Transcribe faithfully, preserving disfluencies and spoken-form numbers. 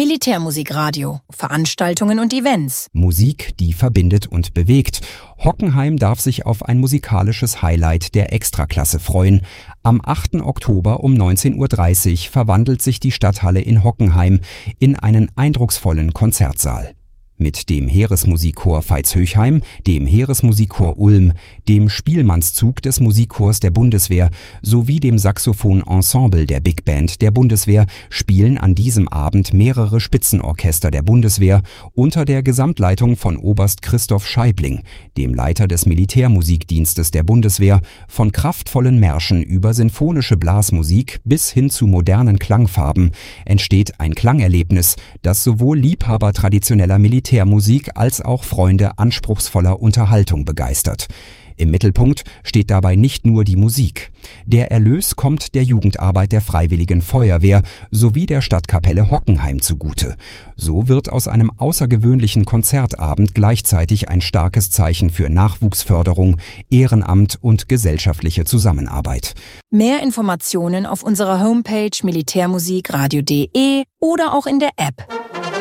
Militärmusikradio, Veranstaltungen und Events. Musik, die verbindet und bewegt. Hockenheim darf sich auf ein musikalisches Highlight der Extraklasse freuen. Am achten Oktober um neunzehn Uhr dreißig verwandelt sich die Stadthalle in Hockenheim in einen eindrucksvollen Konzertsaal. Mit dem Heeresmusikchor Veitshöchheim, dem Heeresmusikchor Ulm, dem Spielmannszug des Musikchors der Bundeswehr sowie dem Saxophon-Ensemble der Big Band der Bundeswehr spielen an diesem Abend mehrere Spitzenorchester der Bundeswehr unter der Gesamtleitung von Oberst Christoph Scheibling, dem Leiter des Militärmusikdienstes der Bundeswehr. Von kraftvollen Märschen über sinfonische Blasmusik bis hin zu modernen Klangfarben entsteht ein Klangerlebnis, das sowohl Liebhaber traditioneller Militär Militärmusik als auch Freunde anspruchsvoller Unterhaltung begeistert. Im Mittelpunkt steht dabei nicht nur die Musik. Der Erlös kommt der Jugendarbeit der Freiwilligen Feuerwehr sowie der Stadtkapelle Hockenheim zugute. So wird aus einem außergewöhnlichen Konzertabend gleichzeitig ein starkes Zeichen für Nachwuchsförderung, Ehrenamt und gesellschaftliche Zusammenarbeit. Mehr Informationen auf unserer Homepage militärmusikradio punkt de oder auch in der App.